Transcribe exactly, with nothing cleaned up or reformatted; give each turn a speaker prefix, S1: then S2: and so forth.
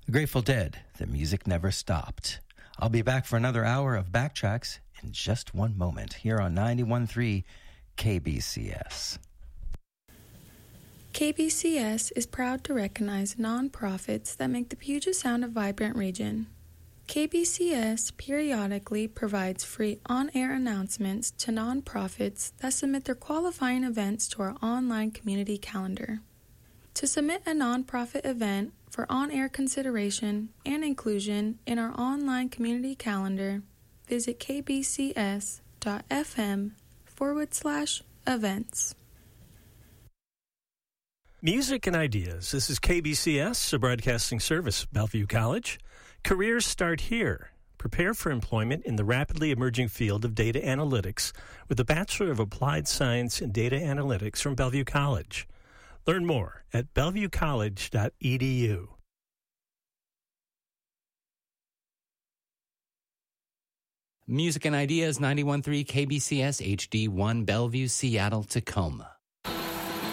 S1: The Grateful Dead, The Music Never Stopped. I'll be back for another hour of Backtracks in just one moment here on ninety-one point three K B C S.
S2: K B C S is proud to recognize nonprofits that make the Puget Sound a vibrant region. K B C S periodically provides free on-air announcements to nonprofits that submit their qualifying events to our online community calendar. To submit a nonprofit event for on-air consideration and inclusion in our online community calendar, visit kbcs.fm forward slash events.
S3: Music and Ideas. This is K B C S, a broadcasting service, Bellevue College. Careers start here. Prepare for employment in the rapidly emerging field of data analytics with a Bachelor of Applied Science in Data Analytics from Bellevue College. Learn more at bellevue college dot e d u.
S4: Music and Ideas, ninety-one point three K B C S H D one, Bellevue, Seattle, Tacoma.